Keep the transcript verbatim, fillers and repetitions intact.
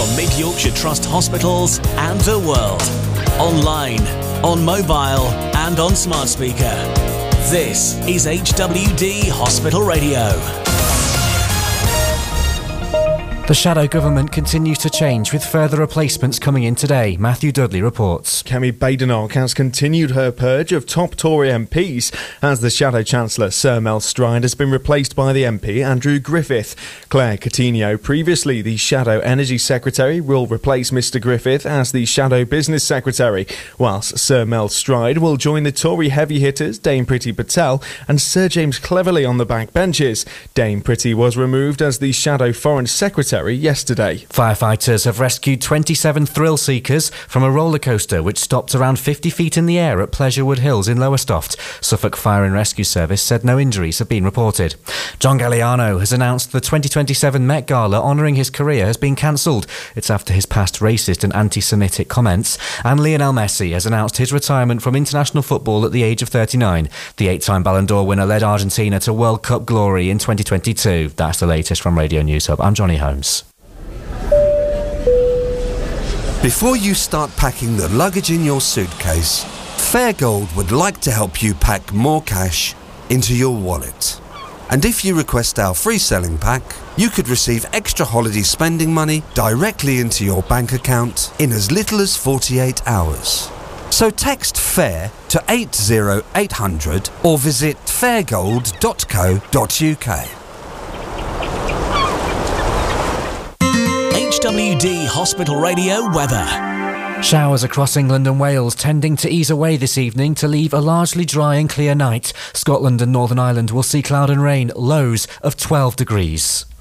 from Mid Yorkshire Trust hospitals and the world. Online, on mobile and on smart speaker. This is H W D Hospital Radio. The shadow government continues to change, with further replacements coming in today. Matthew Dudley reports. Kemi Badenoch has continued her purge of top Tory M Ps as the Shadow Chancellor Sir Mel Stride has been replaced by the M P Andrew Griffith. Claire Coutinho, previously the Shadow Energy Secretary, will replace Mr Griffith as the Shadow Business Secretary, whilst Sir Mel Stride will join the Tory heavy hitters Dame Priti Patel and Sir James Cleverly on the backbenches. Dame Priti was removed as the Shadow Foreign Secretary yesterday. Firefighters have rescued twenty-seven thrill seekers from a roller coaster which stopped around fifty feet in the air at Pleasurewood Hills in Lowestoft. Suffolk Fire and Rescue Service said no injuries have been reported. John Galliano has announced the twenty twenty-seven Met Gala honouring his career has been cancelled. It's after his past racist and anti-Semitic comments. And Lionel Messi has announced his retirement from international football at the age of thirty-nine. The eight-time Ballon d'Or winner led Argentina to World Cup glory in twenty twenty-two. That's the latest from Radio News Hub. I'm Johnny Holmes. Before you start packing the luggage in your suitcase, Fairgold would like to help you pack more cash into your wallet. And if you request our free selling pack, you could receive extra holiday spending money directly into your bank account in as little as forty-eight hours. So text FAIR to eight zero eight hundred or visit fairgold dot co dot uk. H W D Hospital Radio weather. Showers across England and Wales tending to ease away this evening to leave a largely dry and clear night. Scotland and Northern Ireland will see cloud and rain, lows of twelve degrees.